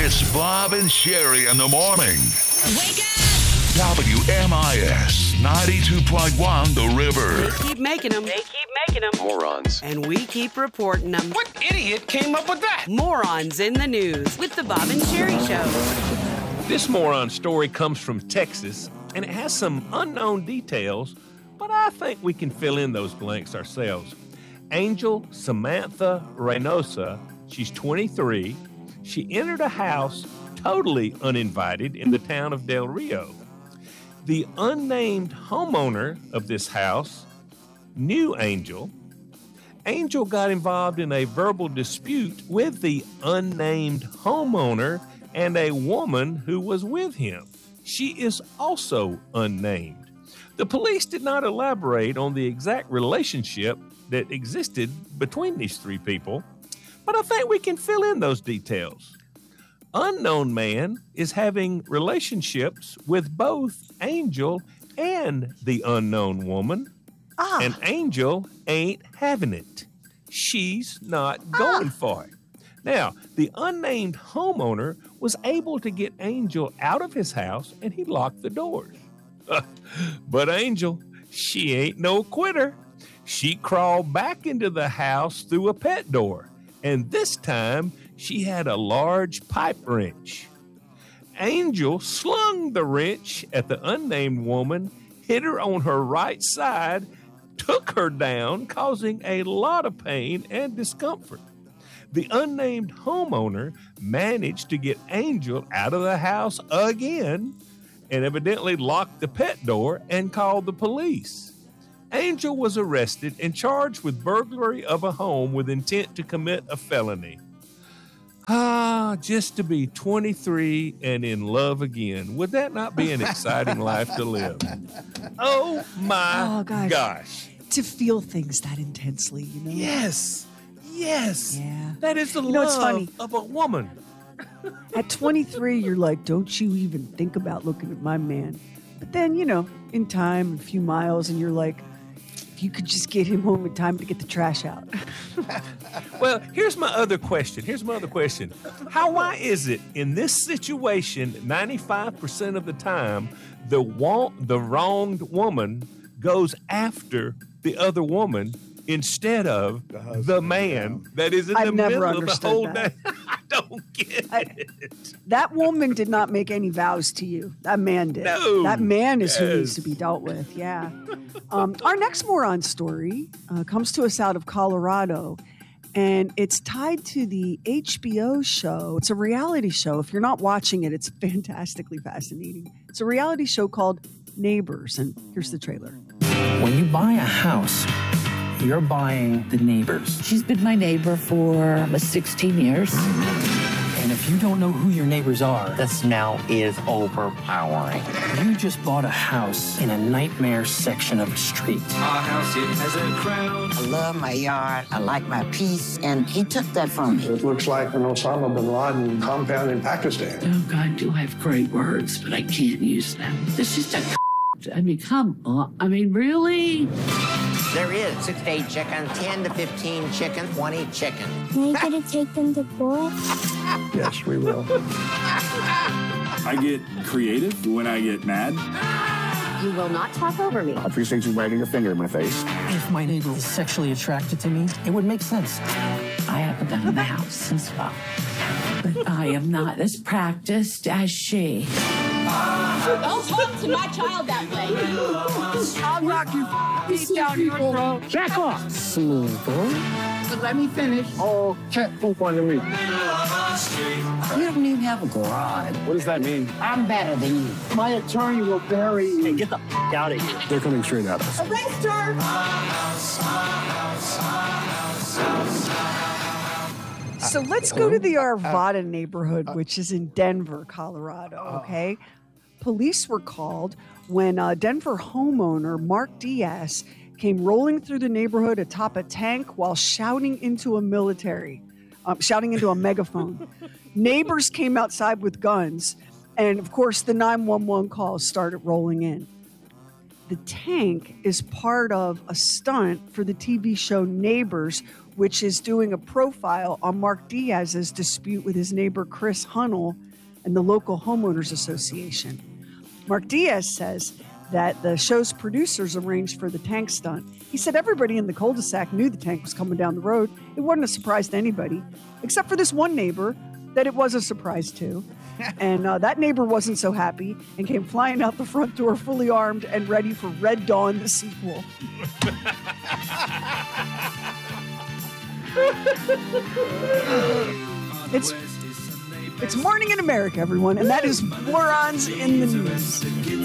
It's Bob and Sherry in the morning. Wake up! WMIS 92.1 The River. They keep making them. Morons. And we keep reporting them. What idiot came up with that? Morons in the news with the Bob and Sherry Show. This moron story comes from Texas, and it has some unknown details, but I think we can fill in those blanks ourselves. Angel Samantha Reynosa, she's 23. She entered a house totally uninvited in the town of Del Rio. The unnamed homeowner of this house knew Angel. Angel got involved in a verbal dispute with the unnamed homeowner and a woman who was with him. She is also unnamed. The police did not elaborate on the exact relationship that existed between these three people, but I think we can fill in those details. Unknown man is having relationships with both Angel and the unknown woman, and Angel ain't having it. She's not going for it. Now, the unnamed homeowner was able to get Angel out of his house, and he locked the doors. But Angel, she ain't no quitter. She crawled back into the house through a pet door, and this time she had a large pipe wrench. Angel slung the wrench at the unnamed woman, hit her on her right side, took her down, causing a lot of pain and discomfort. The unnamed homeowner managed to get Angel out of the house again and evidently locked the pet door and called the police. Angel was arrested and charged with burglary of a home with intent to commit a felony. Just to be 23 and in love again. Would that not be an exciting life to live? Oh, my gosh. To feel things that intensely, you know? Yes. Yeah. That is the love of a woman. At 23, you're like, don't you even think about looking at my man. But then, in time, a few miles, and you're like, if you could just get him home in time to get the trash out. Well, here's my other question. Why is it in this situation, 95% of the time, the wronged woman goes after the other woman instead of the man that is in the middle of the whole day? I don't get it. That woman did not make any vows to you. That man did. No. That man is who needs to be dealt with. Yeah. Our next moron story comes to us out of Colorado, and it's tied to the HBO show. It's a reality show. If you're not watching it, it's fantastically fascinating. It's a reality show called Neighbors, and here's the trailer. When you buy a house, you're buying the neighbors. She's been my neighbor for 16 years. And if you don't know who your neighbors are, The smell is overpowering. you just bought a house in a nightmare section of a street. Our house, it has a crown. I love my yard. I like my peace. And he took that from me. It looks like an Osama bin Laden compound in Pakistan. Oh, God, do I have great words, but I can't use them. This is just come on. Really? There is 6 to 8 chicken, 10 to 15 chicken, 20 chicken. Are you going to take them to court? Yes, we will. I get creative when I get mad. You will not talk over me. I appreciate you wagging your finger in my face. If my neighbor was sexually attracted to me, it would make sense. I haven't done the house as well. But I am not as practiced as she. Don't talk to my child that way. I'll knock you feet down your throat. Jack off. Smooth, But let me finish. Oh, cat poop under me. You don't even have a garage. What does that mean? I'm better than you. My attorney will bury you. Hey, get the f*** out of here. They're coming straight at us. Arrest her! So let's go to the Arvada neighborhood, which is in Denver, Colorado, okay? Police were called when Denver homeowner Mark Diaz came rolling through the neighborhood atop a tank while shouting into a megaphone. Neighbors came outside with guns, and of course the 911 calls started rolling in. The tank is part of a stunt for the TV show Neighbors, which is doing a profile on Mark Diaz's dispute with his neighbor Chris Hunnell and the local homeowners association. Mark Diaz says that the show's producers arranged for the tank stunt. He said everybody in the cul-de-sac knew the tank was coming down the road. It wasn't a surprise to anybody, except for this one neighbor that it was a surprise to. And that neighbor wasn't so happy and came flying out the front door fully armed and ready for Red Dawn, the sequel. It's Morning in America, everyone, and that is Morons in the News.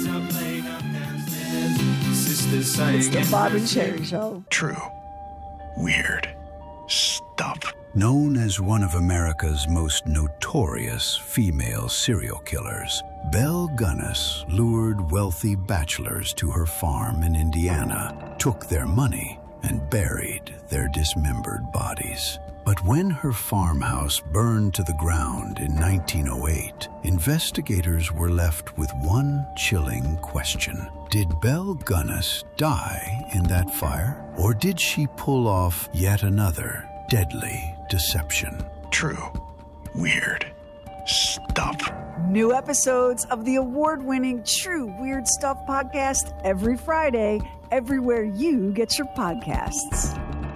It's the Bob and Sherry Show. True. Weird. Stuff. Known as one of America's most notorious female serial killers, Belle Gunness lured wealthy bachelors to her farm in Indiana, took their money, and buried their dismembered bodies. But when her farmhouse burned to the ground in 1908, investigators were left with one chilling question. Did Belle Gunness die in that fire? Or did she pull off yet another deadly deception? True. Weird. Stuff. New episodes of the award-winning True Weird Stuff podcast every Friday, everywhere you get your podcasts.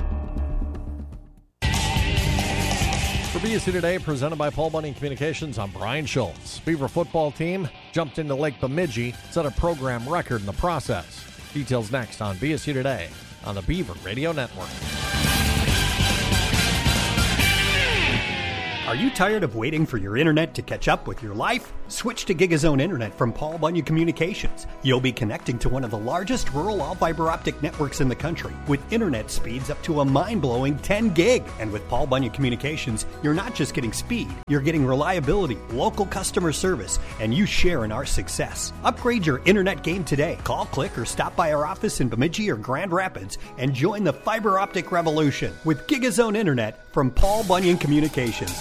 For BSC Today, presented by Paul Bunyan Communications, I'm Brian Schultz. Beaver football team jumped into Lake Bemidji, set a program record in the process. Details next on BSC Today on the Beaver Radio Network. Are you tired of waiting for your internet to catch up with your life? Switch to GigaZone Internet from Paul Bunyan Communications. You'll be connecting to one of the largest rural all-fiber optic networks in the country with internet speeds up to a mind-blowing 10 gig. And with Paul Bunyan Communications, you're not just getting speed, you're getting reliability, local customer service, and you share in our success. Upgrade your internet game today. Call, click, or stop by our office in Bemidji or Grand Rapids and join the fiber optic revolution with GigaZone Internet from Paul Bunyan Communications.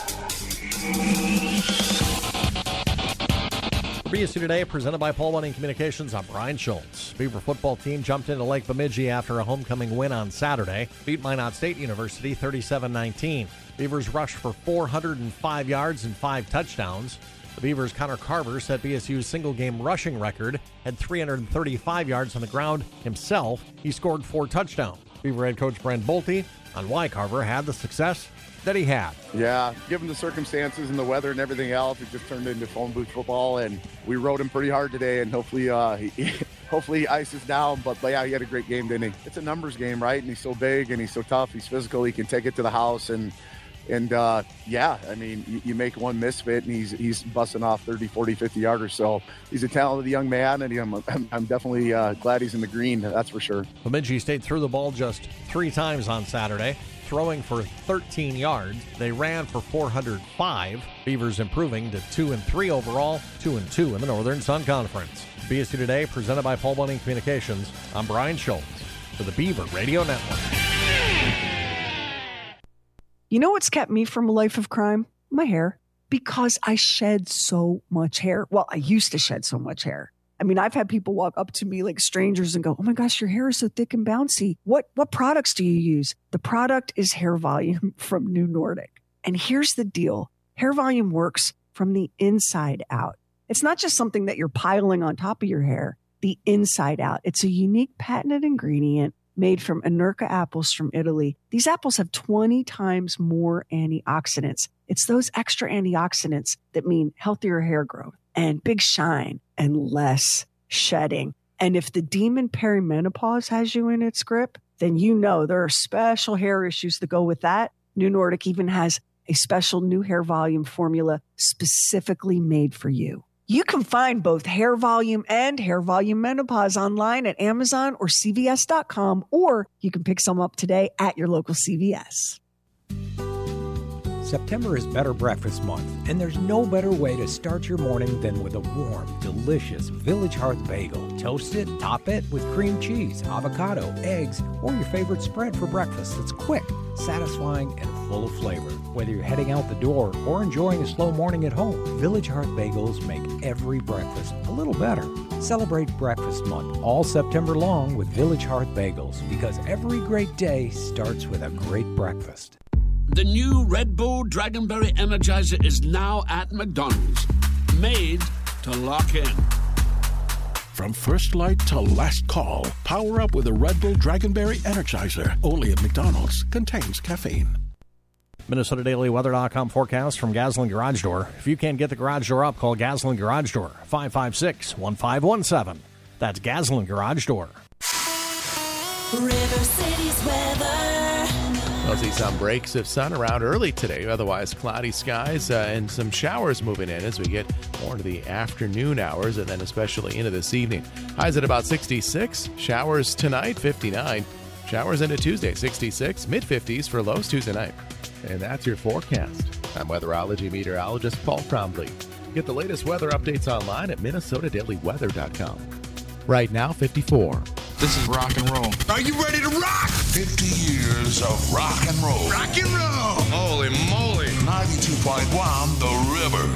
BSC Today, presented by Paul Bunyan Communications, I'm Brian Schultz. Beaver football team jumped into Lake Bemidji after a homecoming win on Saturday. Beat Minot State University 37-19. Beavers rushed for 405 yards and 5 touchdowns. The Beavers' Connor Carver set BSU's single-game rushing record, had 335 yards on the ground himself. He scored 4 touchdowns. Beaver head coach Brent Bolte on why Carver had the success that he had. Yeah, given the circumstances and the weather and everything else, it just turned into phone booth football, and we rode him pretty hard today, and hopefully he ices down, but yeah, he had a great game, didn't he? It's a numbers game, right? And he's so big, and he's so tough, he's physical, he can take it to the house, and yeah, I mean, you make one misfit, and he's busting off 30, 40, 50 yarders, so he's a talented young man, and I'm definitely glad he's in the green, that's for sure. Bemidji State threw the ball just 3 times on Saturday, throwing for 13 yards. They ran for 405. Beavers improving to 2-3 overall, 2-2 in the Northern Sun Conference. BSC Today, presented by Paul Bunyan Communications. I'm Brian Schultz for the Beaver Radio Network. You know what's kept me from a life of crime? My hair. Because I shed so much hair. Well, I used to shed so much hair. I mean, I've had people walk up to me like strangers and go, oh my gosh, your hair is so thick and bouncy. What products do you use? The product is Hair Volume from New Nordic. And here's the deal. Hair Volume works from the inside out. It's not just something that you're piling on top of your hair, the inside out. It's a unique patented ingredient made from Anerca apples from Italy. These apples have 20 times more antioxidants. It's those extra antioxidants that mean healthier hair growth and big shine and less shedding. And if the demon perimenopause has you in its grip, then you know there are special hair issues that go with that. New Nordic even has a special new Hair Volume formula specifically made for you. You can find both Hair Volume and Hair Volume Menopause online at Amazon or CVS.com, or you can pick some up today at your local CVS. September is Better Breakfast Month, and there's no better way to start your morning than with a warm, delicious Village Hearth bagel. Toast it, top it with cream cheese, avocado, eggs, or your favorite spread for breakfast. It's quick, satisfying, and full of flavor. Whether you're heading out the door or enjoying a slow morning at home, Village Hearth bagels make every breakfast a little better. Celebrate Breakfast Month all September long with Village Hearth bagels, because every great day starts with a great breakfast. The new Red Bull Dragonberry Energizer is now at McDonald's. Made to lock in. From first light to last call, power up with a Red Bull Dragonberry Energizer. Only at McDonald's. Contains caffeine. MinnesotaDailyWeather.com forecast from Gasoline Garage Door. If you can't get the garage door up, call Gasoline Garage Door, 556-1517. That's Gasoline Garage Door. River City's weather. We'll see some breaks of sun around early today. Otherwise, cloudy skies and some showers moving in as we get more into the afternoon hours and then especially into this evening. Highs at about 66. Showers tonight, 59. Showers into Tuesday, 66. Mid-50s for lows Tuesday night. And that's your forecast. I'm weatherology meteorologist Paul Cromley. Get the latest weather updates online at MinnesotaDailyWeather.com. Right now, 54. This is rock and roll. Are you ready to rock? 50 years of rock and roll. Rock and roll. Holy moly. 92.1 The River.